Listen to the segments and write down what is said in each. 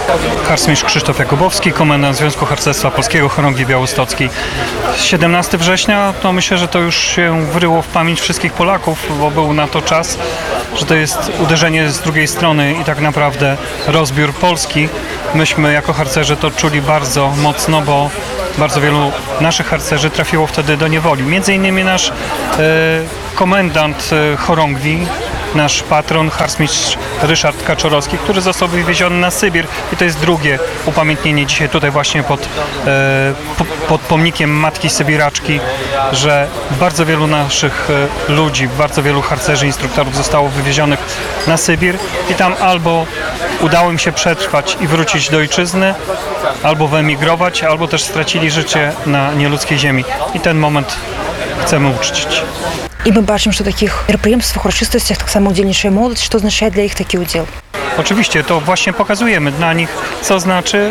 Harcmistrz Krzysztof Jakubowski, komendant Związku Harcerstwa Polskiego Chorągwi Białostockiej. 17 września to myślę, że to już się wryło w pamięć wszystkich Polaków, bo był na to czas, że to jest uderzenie z drugiej strony i tak naprawdę rozbiór Polski. Myśmy jako harcerze to czuli bardzo mocno, bo bardzo wielu naszych harcerzy trafiło wtedy do niewoli. Między innymi nasz komendant chorągwi, nasz patron, harcmistrz Ryszard Kaczorowski, który został wywieziony na Sybir i to jest drugie upamiętnienie dzisiaj tutaj właśnie pod pomnikiem Matki Sybiraczki, że bardzo wielu naszych ludzi, bardzo wielu harcerzy, instruktorów zostało wywiezionych na Sybir i tam albo udało im się przetrwać i wrócić do ojczyzny, albo wyemigrować, albo też stracili życie na nieludzkiej ziemi. I ten moment chcemy uczcić. І ми бачимо, що таких мероприємствах, урочистостях так само удільніше молодь, що означає для їх такий уділ. Oczywiście, to właśnie pokazujemy dla nich, co znaczy,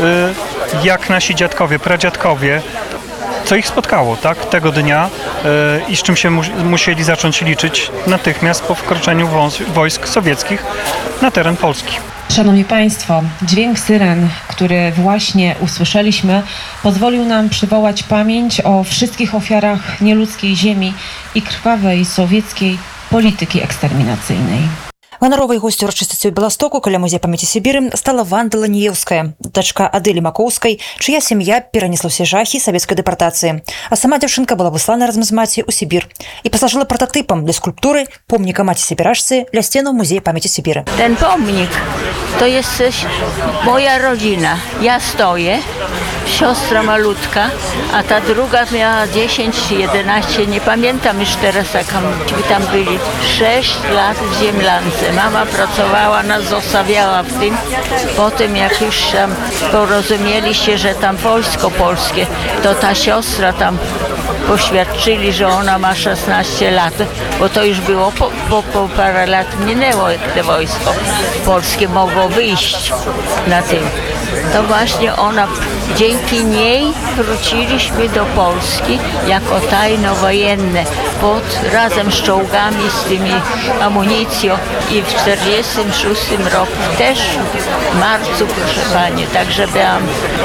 jak nasi dziadkowie, pradziadkowie, co ich spotkało, tak, tego dnia i z czym się musieli zacząć liczyć natychmiast po wkroczeniu wojsk sowieckich na teren Polski. Szanowni Państwo, dźwięk syren, który właśnie usłyszeliśmy, pozwolił nam przywołać pamięć o wszystkich ofiarach nieludzkiej ziemi i krwawej sowieckiej polityki eksterminacyjnej. Ганаровай госцю урачыстасці ў Беластоку каля музея памяці Сібіры стала Ванда Ланіеўская, дачка Адэлі Макоўскай, чыя сям'я перанесла ўсе жахі савецкай дэпартацыі. А сама дзяўчынка была выслана разам з маці ў Сібір і паслужыла прататыпам для скульптуры помніка маці Сібірашцы ля сценаў музея памяці Сібіры. Ten pomnik to jest moja rodzina. Ja stoję, siostra malutka, a ta druga miała 10 czy 11, nie pamiętam już teraz, jak tam byli. 6 lat w Ziemlance. Mama pracowała, nas zostawiała w tym. Potem jak już tam porozumieli się, że tam wojsko polskie, to ta siostra tam poświadczyli, że ona ma 16 lat, bo to już było po parę lat minęło, jak to wojsko polskie mogło wyjść na tym. To właśnie ona, dzięki niej wróciliśmy do Polski jako tajnowojenne, razem z czołgami, z tymi amunicją i w 1946 roku też w marcu, proszę Pani, także byłam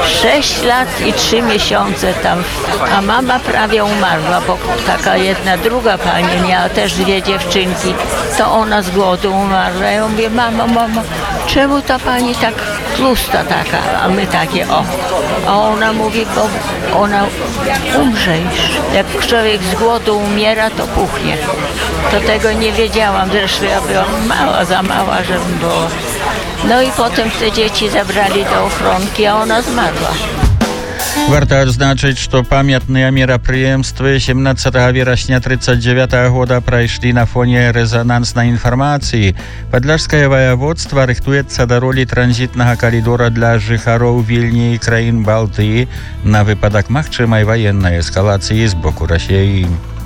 6 lat i 3 miesiące tam, a mama prawie umarła, bo taka jedna, druga pani miała też 2 dziewczynki, to ona z głodu umarła. Ja mówię, mamo, czemu ta pani tak tłusta taka, a my takie o. A ona mówi, bo ona umrze już. Jak człowiek z głodu umiera, to puchnie. To tego nie wiedziałam, zresztą ja byłam mała, za mała, żeby było. No i potem te dzieci zabrali do ochronki, a ona zmarła. Варта адзначыць, што памятныя мерапрыемствы 17 верасня 1939 года прайшлі на фоне рэзананснай інфармацыі. Падляшскае ваяводства рыхтуецца да ролі транзітнага калідора для жыхароў Вільні і краін Балтыі на выпадак магчымай ваеннай эскалацыі з боку Расіі.